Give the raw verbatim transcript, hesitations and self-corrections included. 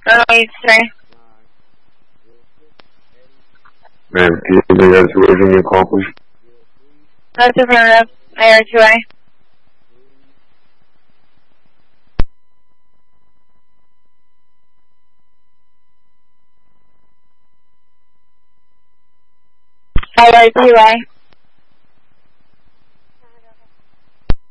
Oh, eight three. Ma'am, can you give me that situation you call, please? That's affirmative. A R two A. A R two A.